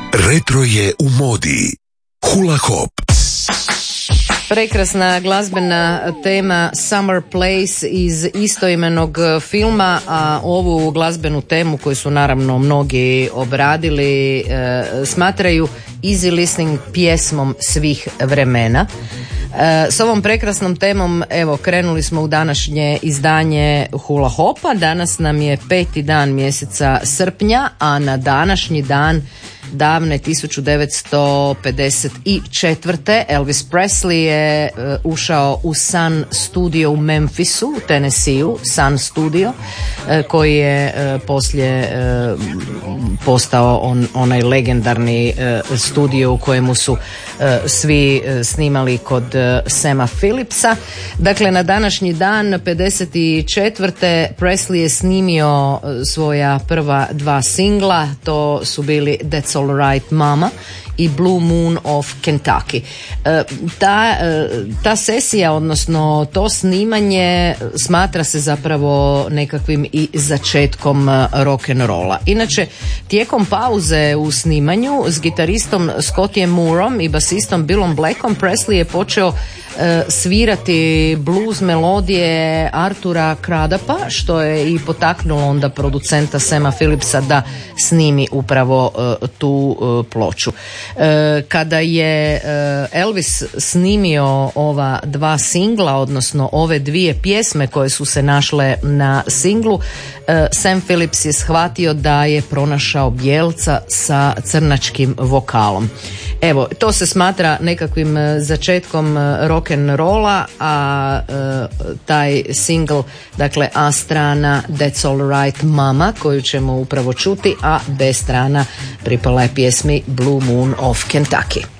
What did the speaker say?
Retro je u modi. Hula hop. Prekrasna glazbena tema Summer Place iz istoimenog filma, a ovu glazbenu temu koju su naravno mnogi obradili smatraju easy listening pjesmom svih vremena. S ovom prekrasnom temom evo krenuli smo u današnje izdanje Hula Hopa. Danas nam je 5. dan mjeseca srpnja, a na današnji dan davne 1954. Elvis Presley je ušao u Sun Studio u Memphisu, u Tennesseeu, Sun Studio, koji je poslije postao onaj legendarni studio u kojemu su svi snimali kod Sama Phillipsa. Dakle, na današnji dan 54. Presley je snimio svoja prva dva singla, to su bili That's All Right Mama i Blue Moon of Kentucky. Ta sesija, odnosno to snimanje smatra se zapravo nekakvim i začetkom rock'n'rolla. Inače, tijekom pauze u snimanju s gitaristom Scottijem Moorom i basistom Billom Blackom Presley je počeo svirati blues melodije Artura Cradapa, što je i potaknulo onda producenta Sama Phillipsa da snimi upravo tu ploču. Kada je Elvis snimio ova dva singla, odnosno ove dvije pjesme koje su se našle na singlu, Sam Phillips je shvatio da je pronašao bijelca sa crnačkim vokalom. Evo, to se smatra nekakvim začetkom rock'n'rolla, a taj single, dakle A strana That's All Right Mama, koju ćemo upravo čuti, a B strana pripala je pjesmi Blue Moon of Kentucky.